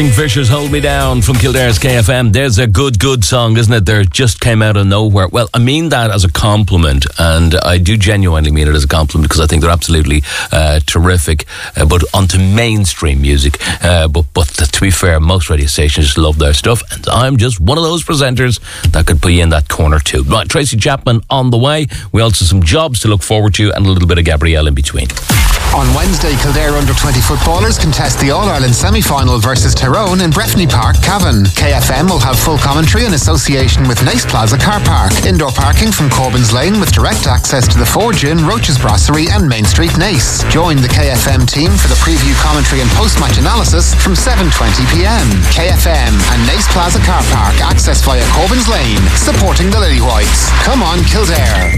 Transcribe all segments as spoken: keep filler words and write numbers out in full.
Fisher's Hold Me Down from Kildare's K F M. There's a good, good song, isn't it? There just came out of nowhere. Well, I mean that as a compliment, and I do genuinely mean it as a compliment because I think they're absolutely uh, terrific, uh, but onto mainstream music. Uh, but but to be fair, most radio stations just love their stuff, and I'm just one of those presenters that could put you in that corner too. Right, Tracy Chapman on the way. We also have some jobs to look forward to and a little bit of Gabrielle in between. On Wednesday, Kildare under twenty footballers contest the All-Ireland semi-final versus Tyrone in Breffni Park, Cavan. K F M will have full commentary in association with Nace Plaza Car Park. Indoor parking from Corbyn's Lane with direct access to the Forge Inn, Roach's Brasserie and Main Street Nace. Join the K F M team for the preview commentary and post-match analysis from seven twenty p m. K F M and Nace Plaza Car Park access via Corbyn's Lane, supporting the Lily Whites. Come on, Kildare.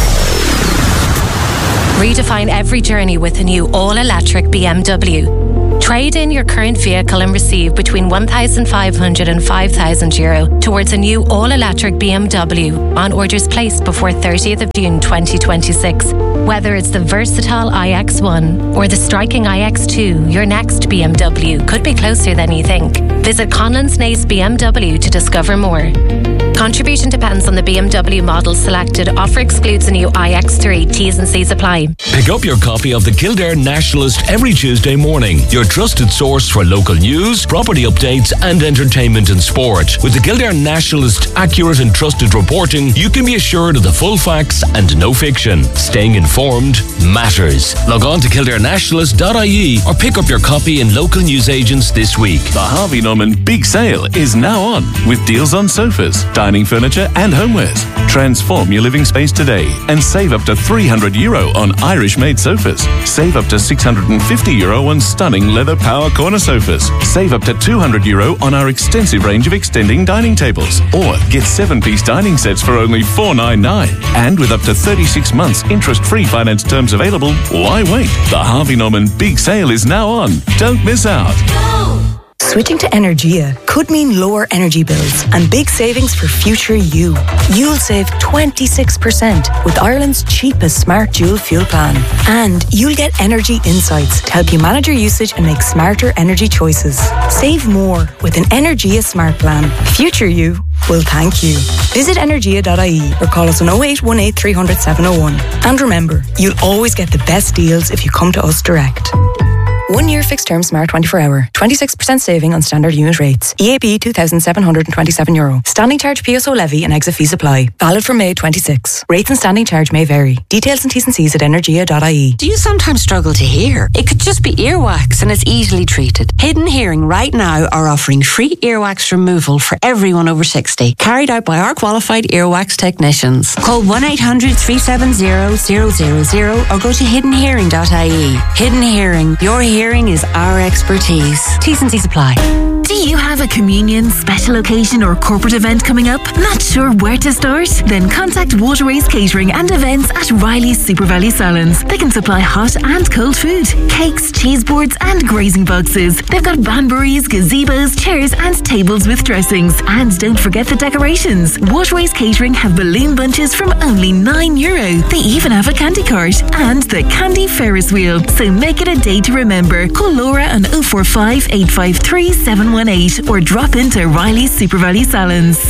Redefine every journey with a new all-electric B M W. Trade in your current vehicle and receive between one thousand five hundred and five thousand euro towards a new all-electric B M W on orders placed before thirtieth of June twenty twenty-six. Whether it's the versatile i X one or the striking i X two, your next B M W could be closer than you think. Visit Conlon's Nace B M W to discover more. Contribution depends on the B M W model selected. Offer excludes a new i X three. T's and C's apply. Pick up your copy of the Kildare Nationalist every Tuesday morning. Your trusted source for local news, property updates and entertainment and sport. With the Kildare Nationalist accurate and trusted reporting, you can be assured of the full facts and no fiction. Staying informed matters. Log on to kildare nationalist dot I E or pick up your copy in local newsagents this week. The Harvey Norman Big Sale is now on with deals on sofas, dining furniture and homewares. Transform your living space today and save up to three hundred euro on Irish-made sofas. Save up to six hundred fifty euro on stunning leather power corner sofas. Save up to two hundred euro on our extensive range of extending dining tables. Or get seven-piece dining sets for only four ninety-nine. And with up to thirty-six months interest-free finance terms available, why wait? The Harvey Norman Big Sale is now on. Don't miss out. Switching to Energia could mean lower energy bills and big savings for future you. You'll save twenty-six percent with Ireland's cheapest smart dual fuel plan. And you'll get energy insights to help you manage your usage and make smarter energy choices. Save more with an Energia smart plan. Future you will thank you. Visit energia dot I E or call us on oh eight one eight, three hundred, seven oh one. And remember, you'll always get the best deals if you come to us direct. One year fixed term Smart twenty-four hour. twenty-six percent saving on standard unit rates. E A B two thousand seven hundred twenty-seven euro. Standing charge P S O levy and exit fees apply. Valid from May twenty-sixth. Rates and standing charge may vary. Details and T's and C's at energia dot I E. Do you sometimes struggle to hear? It could just be earwax and it's easily treated. Hidden Hearing right now are offering free earwax removal for everyone over sixty. Carried out by our qualified earwax technicians. Call one eight hundred, three seven zero, zero zero zero or go to hidden hearing dot I E. Hidden Hearing. Your hearing Hearing is our expertise. T's and C's apply. Do you have a communion, special occasion or corporate event coming up? Not sure where to start? Then contact Waterways Catering and Events at Riley's Super Valley Salons. They can supply hot and cold food, cakes, cheese boards and grazing boxes. They've got banburies, gazebos, chairs and tables with dressings. And don't forget the decorations. Waterways Catering have balloon bunches from only nine euro. They even have a candy cart and the candy Ferris wheel. So make it a day to remember. Call Laura on oh four five, eight five three, seven one eight or drop into Riley's Super Valley Salons.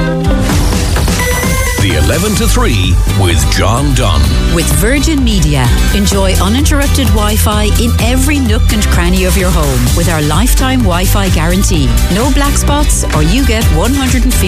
The eleven to three with John Dunn. With Virgin Media. Enjoy uninterrupted Wi-Fi in every nook and cranny of your home with our lifetime Wi-Fi guarantee. No black spots or you get one hundred fifty